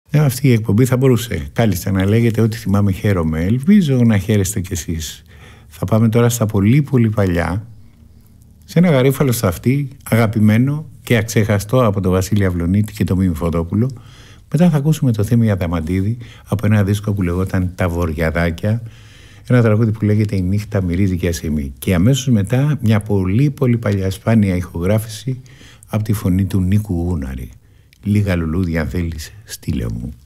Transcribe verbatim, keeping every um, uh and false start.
Ε, αυτή η εκπομπή θα μπορούσε κάλλιστα να λέγεται ό,τι θυμάμαι χαίρομαι. Ελπίζω να χαίρεστε κι εσείς. Θα πάμε τώρα στα πολύ πολύ παλιά, σε ένα γαρίφαλο σταυτί, αγαπημένο και αξέχαστο από τον Βασίλη Αυλονίτη και τον Μίμη Φωτόπουλο. Μετά θα ακούσουμε το Θέμη Αδαμαντίδη από ένα δίσκο που λεγόταν «Τα Βοριαδάκια», ένα τραγούδι που λέγεται «Η νύχτα μυρίζει και ασημή». Και αμέσως μετά μια πολύ πολύ παλιά σπάνια ηχογράφηση από τη φωνή του Νίκου Γούναρη. Λίγα λουλούδια αν θέλεις, στείλε μου.